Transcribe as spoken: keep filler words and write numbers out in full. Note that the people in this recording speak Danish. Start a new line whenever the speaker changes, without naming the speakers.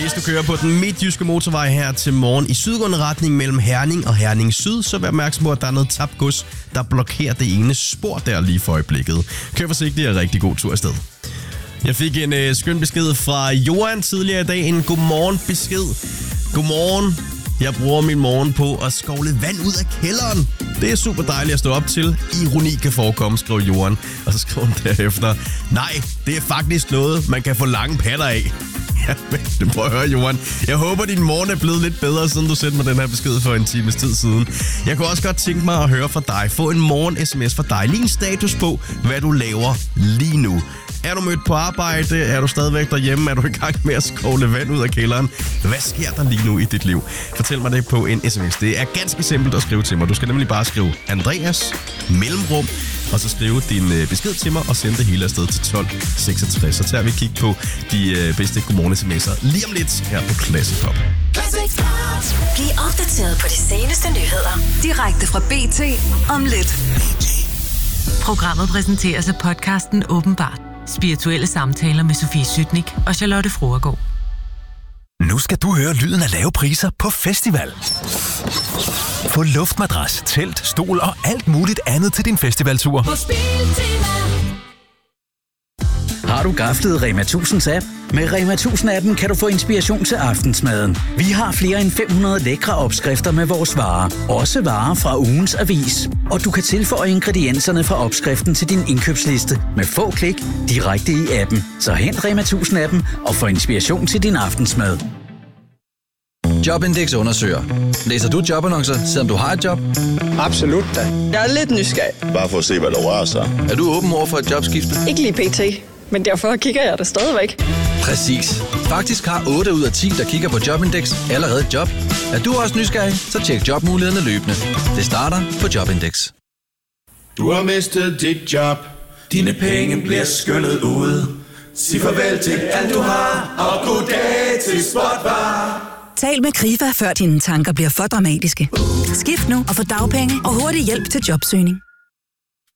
Hvis du kører på den midtjyske motorvej her til morgen i sydgående retning mellem Herning og Herning Syd, så vær opmærksom på, at der er noget tabt gods, der blokerer det ene spor der lige for øjeblikket. Kør forsigtigt og rigtig god tur afsted. Jeg fik en øh, skøn besked fra Johan tidligere i dag. En godmorgen besked. Godmorgen. Jeg bruger min morgen på at skovle vand ud af kælderen. Det er super dejligt at stå op til. Ironi kan forekomme, skriver Johan. Og så skriver han derefter: nej, det er faktisk noget, man kan få lange patter af. Ja, men prøv at høre, Johan. Jeg håber, din morgen er blevet lidt bedre, siden du sendte mig den her besked for en times tid siden. Jeg kunne også godt tænke mig at høre fra dig. Få en morgen-sms fra dig. Lige en status på, hvad du laver lige nu. Er du mødt på arbejde? Er du stadigvæk derhjemme? Er du i gang med at skovle vand ud af kælderen? Hvad sker der lige nu i dit liv? Fortæl mig det på en sms. Det er ganske simpelt at skrive til mig. Du skal nemlig bare skrive Andreas mellemrum, og så skrive din besked til mig og sende det hele afsted til tolv seksogtres. Så tager vi kig på de bedste godmorgen-sms'er lige om lidt her på Classic Pop.
Bliv opdateret på de seneste nyheder direkte fra B T om lidt.
Programmet præsenteres af podcasten Åbenbart. Spirituelle samtaler med Sofie Sytnik og Charlotte Fruergaard.
Nu skal du høre lyden af lave priser på festival. Få luftmadras, telt, stol og alt muligt andet til din festivaltur.
På Spiltema.
Har du gaflet Rema tusinds app? Med Rema tusind-appen kan du få inspiration til aftensmaden. Vi har flere end fem hundrede lækre opskrifter med vores varer. Også varer fra ugens avis. Og du kan tilføje ingredienserne fra opskriften til din indkøbsliste med få klik direkte i appen. Så hent Rema tusind-appen og få inspiration til din aftensmad.
Jobindex undersøger. Læser du jobannoncer, selvom du har et job?
Absolut da. Jeg er lidt nysgerrig.
Bare for at se, hvad der rører sig.
Er du åben over for et jobskifte?
Ikke lige pt. Men derfor kigger jeg det stadigvæk.
Præcis. Faktisk har otte ud af ti, der kigger på Jobindex, allerede et job. Er du også nysgerrig, så tjek jobmulighederne løbende. Det starter på Jobindex.
Du har mistet dit job. Dine penge bliver skyllet ud. Sig farvel til alt du har, og goddag til Spotbar.
Tal med Krifa, før dine tanker bliver for dramatiske. Skift nu og få dagpenge og hurtig hjælp til jobsøgning.